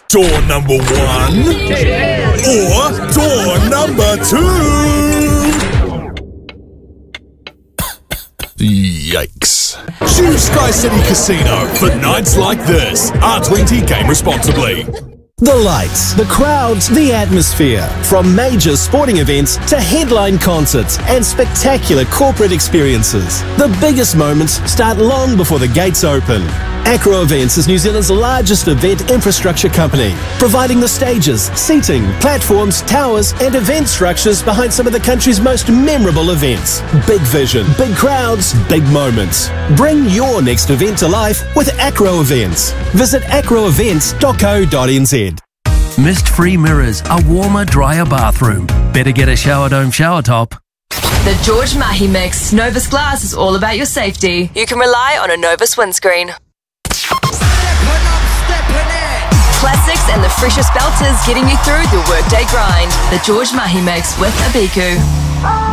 Door number 1 or door number 2? Yikes. Choose Sky City Casino for nights like this. R20, game responsibly. The lights, the crowds, the atmosphere. From major sporting events to headline concerts and spectacular corporate experiences. The biggest moments start long before the gates open. Acro Events is New Zealand's largest event infrastructure company, providing the stages, seating, platforms, towers and event structures behind some of the country's most memorable events. Big vision, big crowds, big moments. Bring your next event to life with Acro Events. Visit acroevents.co.nz. Mist-free mirrors, a warmer, drier bathroom. Better get a Shower Dome shower top. The George Mahi Mix. Novus Glass is all about your safety. You can rely on a Novus windscreen. Classics and the freshest belters getting you through the workday grind. The George Mahi Mix with Abiku.